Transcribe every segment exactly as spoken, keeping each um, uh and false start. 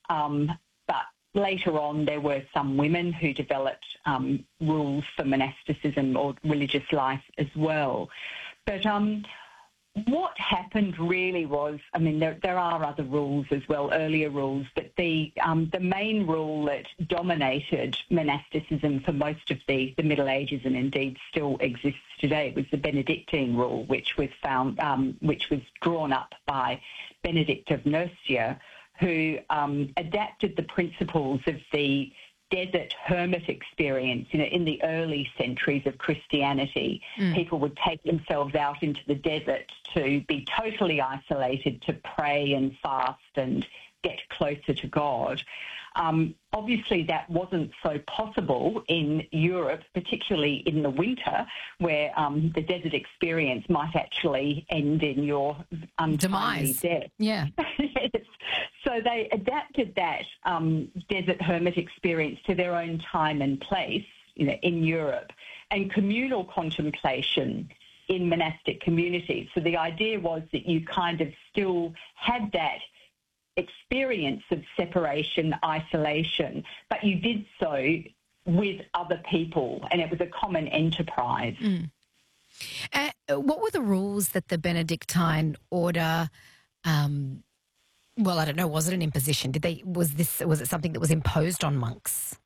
Um, but later on, there were some women who developed um, rules for monasticism or religious life as well. But um, what happened really was, I mean, there, there are other rules as well, earlier rules, but the um, the main rule that dominated monasticism for most of the, the Middle Ages, and indeed still exists today, was the Benedictine rule, which was found, um, which was drawn up by Benedict of Nursia, who um, adapted the principles of the desert hermit experience. You know, in the early centuries of Christianity, mm. people would take themselves out into the desert to be totally isolated, to pray and fast and get closer to God. Um, obviously, that wasn't so possible in Europe, particularly in the winter, where um, the desert experience might actually end in your untimely death. Yeah. Yes. So they adapted that um, desert hermit experience to their own time and place, you know, in Europe, and communal contemplation in monastic communities. So the idea was that you kind of still had that experience of separation, isolation, but you did so with other people, and it was a common enterprise. Mm. Uh, what were the rules that the Benedictine order, um, well, I don't know, was it an imposition? Did they, was this, was it something that was imposed on monks?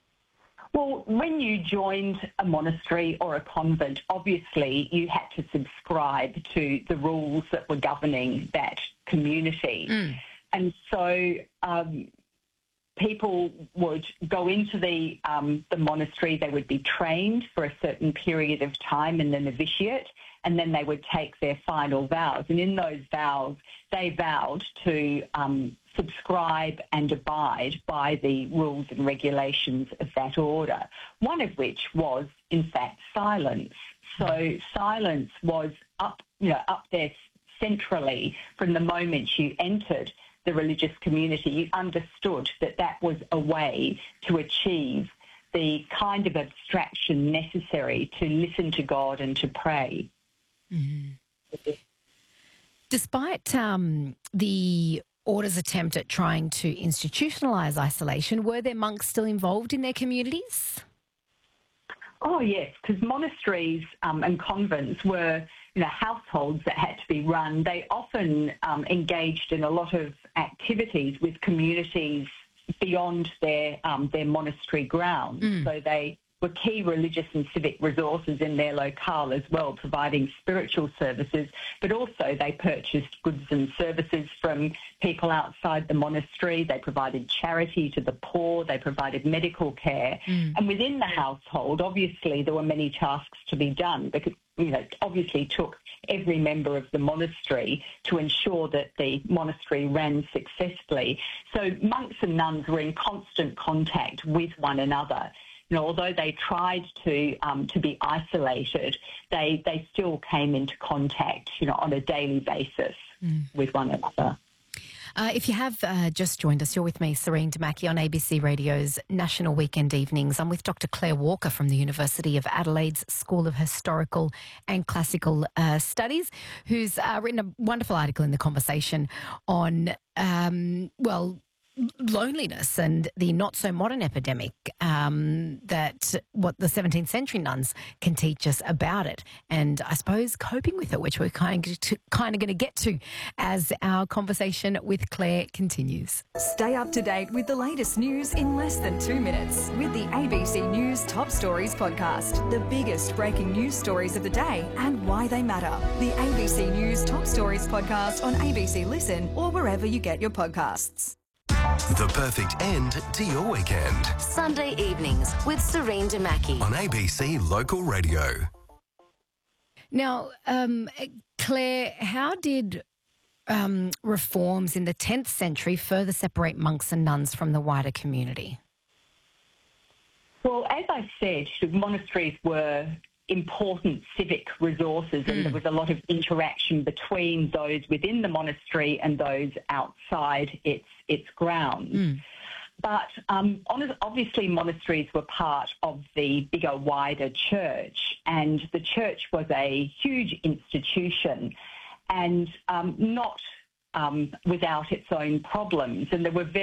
Well, when you joined a monastery or a convent, obviously you had to subscribe to the rules that were governing that community. Mm. And so um, people would go into the um, the monastery, they would be trained for a certain period of time in the novitiate, and then they would take their final vows. And in those vows, they vowed to um, subscribe and abide by the rules and regulations of that order, one of which was, in fact, silence. So silence was up, you know, up there centrally from the moment you entered the religious community. You understood that that was a way to achieve the kind of abstraction necessary to listen to God and to pray. Mm-hmm. Despite um, the order's attempt at trying to institutionalise isolation, were there monks still involved in their communities? Oh, yes, because monasteries um, and convents were, you know, households that had to be run. They often um, engaged in a lot of activities with communities beyond their um, their monastery grounds. Mm. So they were key religious and civic resources in their locale as well, providing spiritual services, but also they purchased goods and services from people outside the monastery. They provided charity to the poor. They provided medical care. Mm. And within the household, obviously, there were many tasks to be done because, you know, it obviously took every member of the monastery to ensure that the monastery ran successfully. So monks and nuns were in constant contact with one another. You know, although they tried to um, to be isolated, they they still came into contact, you know, on a daily basis mm. with one another. Uh, if you have uh, just joined us, you're with me, Serene Damaki, on A B C Radio's National Weekend Evenings. I'm with Doctor Claire Walker from the University of Adelaide's School of Historical and Classical uh, Studies, who's uh, written a wonderful article in The Conversation on, um, well, loneliness and the not-so-modern epidemic um, that what the seventeenth century nuns can teach us about it, and I suppose coping with it, which we're kind of, to, kind of going to get to as our conversation with Claire continues. Stay up to date with the latest news in less than two minutes with the A B C News Top Stories podcast. The biggest breaking news stories of the day and why they matter. The A B C News Top Stories podcast on A B C Listen or wherever you get your podcasts. The perfect end to your weekend. Sunday evenings with Serene Damaki on A B C Local Radio. Now, um, Claire, how did um, reforms in the tenth century further separate monks and nuns from the wider community? Well, as I said, monasteries were important civic resources, and mm. there was a lot of interaction between those within the monastery and those outside its its grounds. Mm. But um, obviously monasteries were part of the bigger, wider church, and the church was a huge institution and um, not um, without its own problems. And there were very